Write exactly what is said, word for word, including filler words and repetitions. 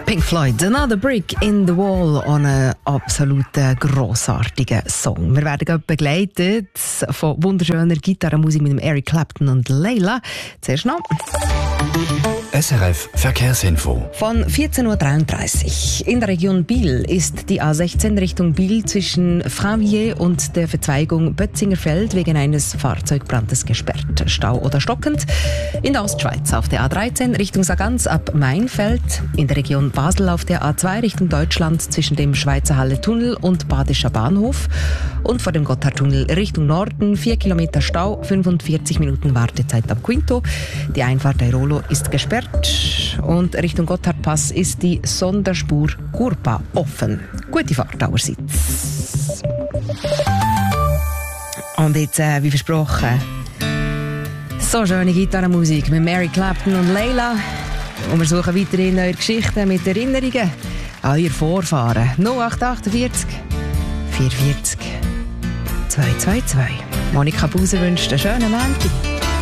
Pink Floyd, Another Brick in the Wall, einen absoluten grossartigen Song. Wir werden begleitet von wunderschöner Gitarrenmusik mit dem Eric Clapton und Layla. Zuerst noch S R F Verkehrsinfo. von vierzehn Uhr dreiunddreißig. In der Region Biel ist die A sechzehn Richtung Biel zwischen Fravier und der Verzweigung Bötzingerfeld wegen eines Fahrzeugbrandes gesperrt. Stau oder stockend. In der Ostschweiz auf der A dreizehn Richtung Sargans ab Mainfeld. In der Region Basel auf der A zwei Richtung Deutschland zwischen dem Schweizer Halle-Tunnel und Badischer Bahnhof. Und vor dem Gotthardtunnel Richtung Norden vier Kilometer Stau, fünfundvierzig Minuten Wartezeit am Quinto. Die Einfahrt Airolo ist gesperrt und Richtung Gotthardpass ist die Sonderspur Gurpa offen. Gute Fahrt allerseits. Und jetzt, äh, wie versprochen, so schöne Gitarrenmusik mit Mary Clapton und Layla. Und wir suchen weiterhin eure Geschichten mit Erinnerungen an eure Vorfahren. null acht achtundvierzig vierundvierzig zwei zwei zwei. Monika Buser wünscht einen schönen Montag.